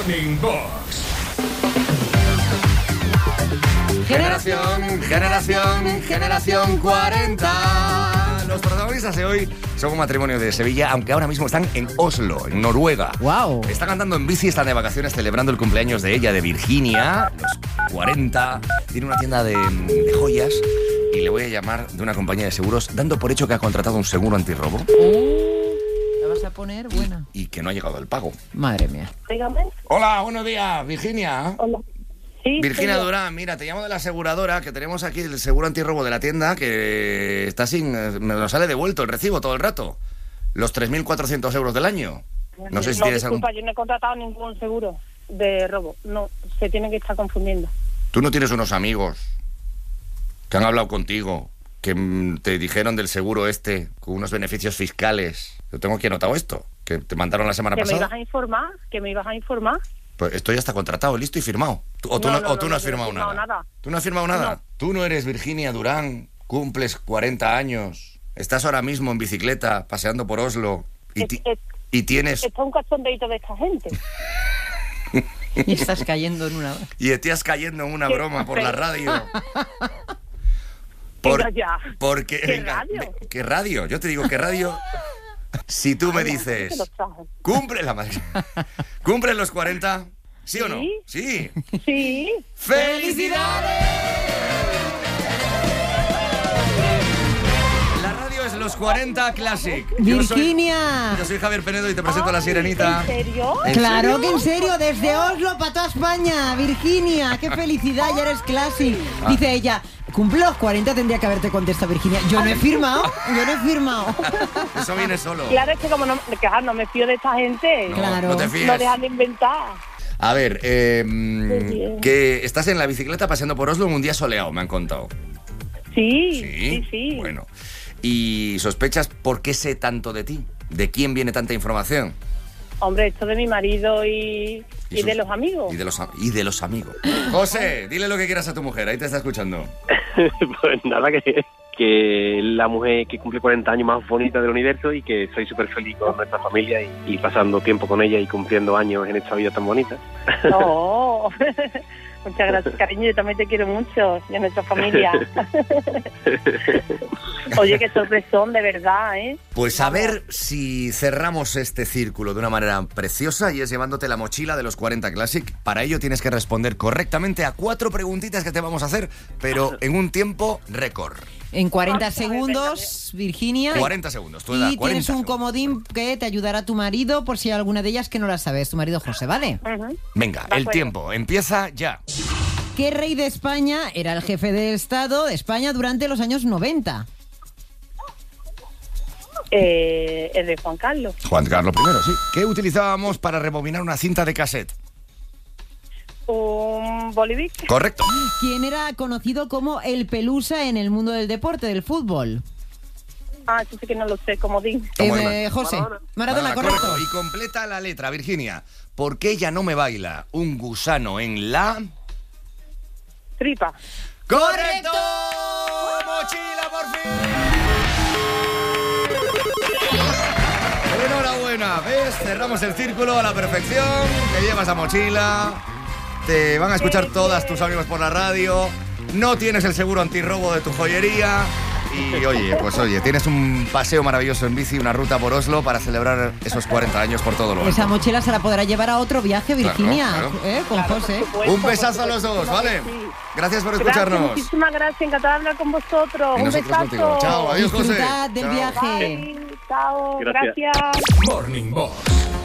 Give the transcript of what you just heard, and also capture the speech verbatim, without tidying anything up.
Morning Box. Generación, generación, generación cuarenta. Los protagonistas de hoy son un matrimonio de Sevilla, aunque ahora mismo están en Oslo, en Noruega. Wow. Están andando en bici, están de vacaciones celebrando el cumpleaños de ella, de Virginia, los cuarenta. Tiene una tienda de, de joyas y le voy a llamar de una compañía de seguros, dando por hecho que ha contratado un seguro antirrobo. ¿La vas a poner? Buena. Y, y que no ha llegado el pago. Madre mía. Dígame. Hola, buenos días, Virginia. Hola. Sí, Virginia soy yo. Durán, mira, te llamo de la aseguradora, que tenemos aquí el seguro antirrobo de la tienda, que está sin... Me lo sale devuelto el recibo todo el rato. Los tres mil cuatrocientos euros del año. No sé si no, tienes algún... disculpa, yo no he contratado ningún seguro de robo. No, se tiene que estar confundiendo. Tú no tienes unos amigos que han hablado contigo, que mm, te dijeron del seguro este, con unos beneficios fiscales. Yo tengo aquí anotado esto, que te mandaron la semana ¿Que me pasada. ibas a informar? ¿Que me ibas a informar? Pues esto ya está contratado, listo y firmado. ¿Tú- ¿O tú no, No, no, o tú no, no, has yo no he firmado firmado nada? nada. ¿Tú no has firmado nada? No. Tú no eres Virginia Durán, cumples cuarenta años, estás ahora mismo en bicicleta paseando por Oslo y, ti- Es- es- y tienes... Esto es un cachondeito de esta gente. Y estás cayendo en una... Y estás cayendo en una ¿Qué? broma por la radio. Venga ya. Porque, ¿Qué venga, radio? ve- ¿Qué radio? Yo te digo, ¿qué radio? Si tú me Ay, dices, te lo traje. cumple la madre. ¿Cumples los cuarenta? ¿Sí o no? Sí. Sí. Sí. ¡Felicidades! La radio es los cuarenta Classic. Yo soy- ¡Virginia! Yo soy Javier Penedo y te presento a la Ay, Sirenita. ¿En serio? ¿En Claro serio? que en serio, desde Oslo para toda España. Virginia, qué felicidad, ya eres classic. Ah. Dice ella, cumple los cuarenta, tendría que haberte contestado Virginia. Yo no he firmado, yo no he firmado. Eso viene solo. Claro, es que como no, que, ah, no me fío de esta gente. No, Claro. no te No fíes. dejan de inventar. A ver, eh, Muy bien. que estás en la bicicleta paseando por Oslo en un día soleado, me han contado. Sí, sí, sí. Bueno. ¿Y sospechas por qué sé tanto de ti? ¿De quién viene tanta información? Hombre, esto de mi marido y, y, sus- de los amigos. Y de los, a- y de los amigos. José, dile lo que quieras a tu mujer, ahí te está escuchando. Pues nada, que, que es la mujer que cumple cuarenta años más bonita del universo y que soy súper feliz con nuestra familia y, y pasando tiempo con ella y cumpliendo años en esta vida tan bonita. No, muchas gracias, cariño, yo también te quiero mucho y a nuestra familia. Oye, qué sorpresón, de verdad, ¿eh? Pues a ver si cerramos este círculo de una manera preciosa y es llevándote la mochila de los cuarenta Classic. Para ello tienes que responder correctamente a cuatro preguntitas que te vamos a hacer, pero en un tiempo récord. En cuarenta Ay, segundos, Virginia. cuarenta segundos, tu edad, Y tienes cuarenta un segundos. comodín que te ayudará tu marido por si hay alguna de ellas que no la sabes. Tu marido José, ¿vale? Ujú. Venga, De el acuerdo. tiempo empieza ya. ¿Qué rey de España era el jefe de Estado de España durante los años noventa? Eh, el de Juan Carlos. Juan Carlos primero, sí. ¿Qué utilizábamos para rebobinar una cinta de cassette? Un bolivic. Correcto. ¿Quién era conocido como el Pelusa en el mundo del deporte, del fútbol? Ah, eso sí que no lo sé, comodín. ¿Cómo Eh, es? José. Maradona. Maradona, correcto. Y completa la letra, Virginia. ¿Por qué ella no me baila? Un gusano en la... Tripa. ¡Correcto! ¡Mochila, por fin! Enhorabuena, ¿ves? Cerramos el círculo a la perfección. Te llevas la mochila. Te van a escuchar todas tus amigos por la radio. No tienes el seguro antirrobo de tu joyería. Y oye, pues oye, tienes un paseo maravilloso en bici, una ruta por Oslo para celebrar esos cuarenta años por todo lo alto. Esa mochila se la podrá llevar a otro viaje, Virginia, Claro, claro. ¿eh? Con Claro, José. por supuesto, Un besazo por a los dos, supuesto, ¿vale? sí. Gracias por Gracias, escucharnos. muchísimas gracias, encantada de hablar con vosotros. Y Un nosotros besazo. contigo. Chao, adiós, José. Disfrutad del Chao. viaje. Bye, chao, Gracias. gracias. Morning Box.